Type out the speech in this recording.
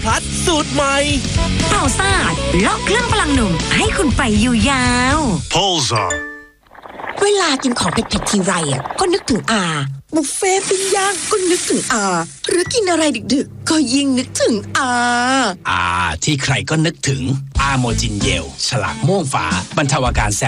พลัสสูตรใหม่เป่าซ่าล็อกเครื่องพลังหนุ่มให้คุณไปอยู่ยาว Pulsar เวลากินของเผ็ดๆทีไรก็นึกถึงอาบุฟเฟ่ปิ้งย่างก็นึกถึงอาหรือกินอะไรดึกๆก็ยิ่งนึกถึงอาที่ใครก็นึกถึงอาโมจินเยลฉลากม่วงฝาบรรเทาอาการแส